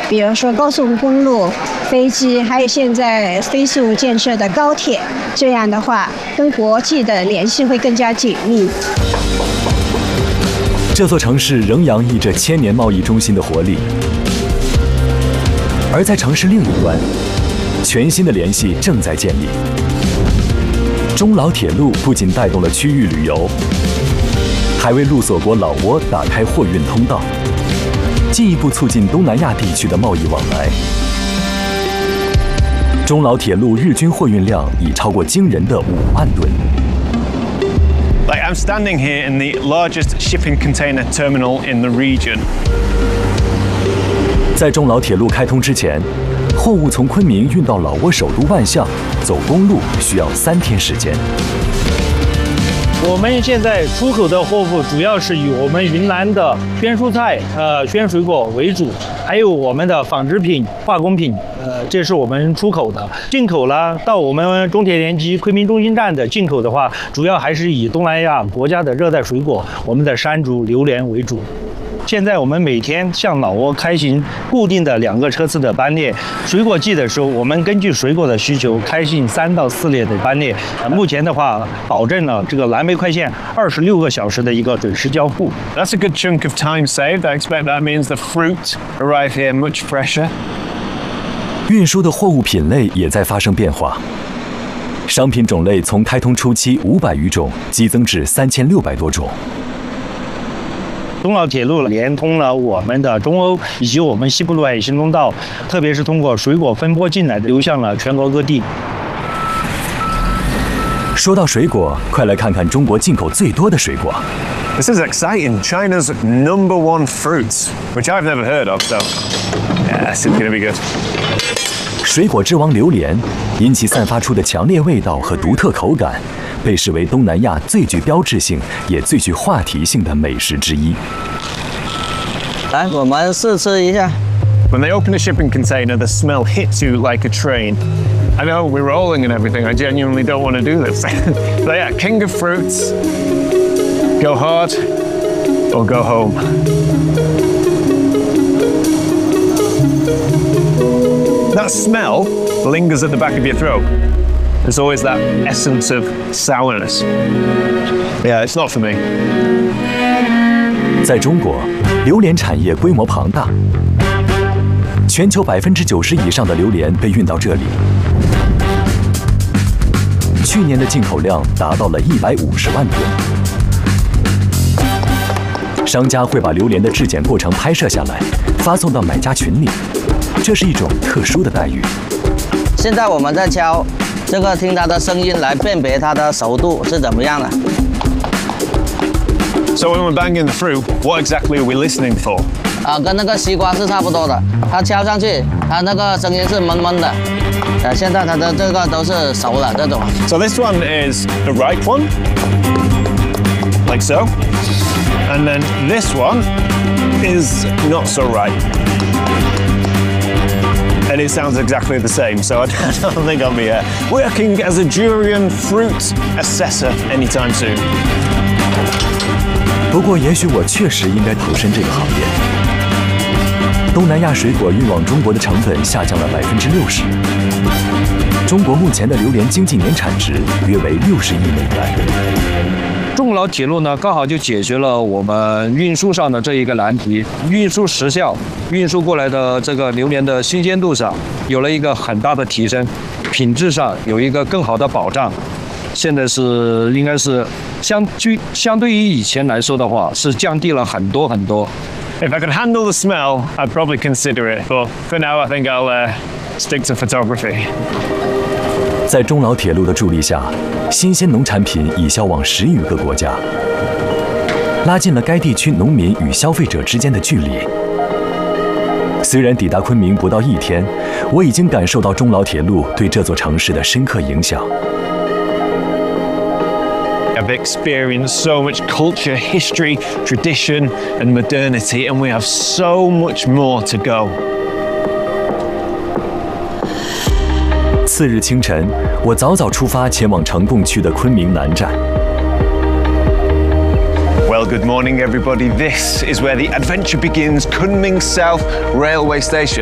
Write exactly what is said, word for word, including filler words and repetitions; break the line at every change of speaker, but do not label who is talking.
比如说高速公路、飞机，还有现在飞速建设的高铁。这样的话，跟国际的联系会更加紧密。
这座城市仍洋溢着千年贸易中心的活力，而在城市另一端，全新的联系正在建立。中老铁路不仅带动了区域旅游，还为陆锁国老挝打开货运通道，进一步促进东南亚地区的贸易往来。中老铁路日均货运量已超过惊人的五万吨。
Like I'm standing here in the largest shipping container terminal in the region.
在中老铁路开通之前，货物从昆明运到老挝首都万象，走公路需要三天时间。
我们现在出口的货物主要是以我们云南的鲜蔬菜、呃鲜水果为主，还有我们的纺织品、化工品，呃，这是我们出口的。进口了到我们中铁联机昆明中心站的进口的话，主要还是以东南亚国家的热带水果，我们的山竹、榴莲为主。 现在我们每天向老挝开行固定的两个车次的班列，水果季的时候，我们根据水果的需求开行三到四列的班列。目前的话，保证了这个蓝莓快线二十六个小时的一个准时交付。
That's a good chunk of time saved. I expect that means the fruit arrive here much fresher.
运输的货物品类也在发生变化，商品种类从开通初期五百余种激增至三千六百多种。
中老铁路连通了我们的中欧以及我们西部陆海行通道，特别是通过水果分拨进来，流向了全国各地。
说到水果，快来看看中国进口最多的水果。
This is exciting. China's number one fruit, which I've never heard of. So, yeah, this is going to be good.
水果之王榴莲，因其散发出的强烈味道和独特口感。 被视为东南亚最具标志性也最具话题性的美食之一。
来，我们试吃一下。
When they open a shipping container, the smell hits you like a train. I know we're rolling and everything. I genuinely don't want to do this. So yeah, king of fruits. Go hard or go home. That smell lingers at the back of your throat. There's always that essence of sourness. Yeah, it's not for me.
在中国，榴莲产业规模庞大，全球百分之九十以上的榴莲被运到这里。去年的进口量达到了一百五十万吨。商家会把榴莲的质检过程拍摄下来，发送到买家群里，这是一种特殊的待遇。
现在我们在敲。 这个听它的声音来辨别它的熟度是怎么样的。
So when we're banging the fruit, what exactly are we listening for?
啊，跟那个西瓜是差不多的。它敲上去，它那个声音是闷闷的。啊，现在它的这个都是熟了这种。
So this one is the ripe one, like so, and then this one is not so ripe. And it sounds exactly the same, so I don't think I'll be uh, working as a durian fruit assessor anytime soon.
不过，也许我确实应该投身这个行业。东南亚水果运往中国的成本下降了百分之六十。中国目前的榴莲经济年产值约为六十亿美元。
中老铁路呢，刚好就解决了我们运输上的这一个难题，运输时效，运输过来的这个榴莲的新鲜度上有了一个很大的提升，品质上有一个更好的保障。现在是应该是相距相对于以前来说的话，是降低了很多很多。
If I could handle the smell, I'd probably consider it. But for now, I think I'll uh, stick to photography.
在中老铁路的助力下，新鲜农产品已销往十余个国家，拉近了该地区农民与消费者之间的距离。虽然抵达昆明不到一天，我已经感受到中老铁路对这座城市的深刻影响。
I've experienced so much culture, history, tradition, and modernity, and we have so much more to go.
次日清晨，我早早出发前往呈贡区的昆明南站。
Well, good morning, everybody. This is where the adventure begins, Kunming South Railway Station.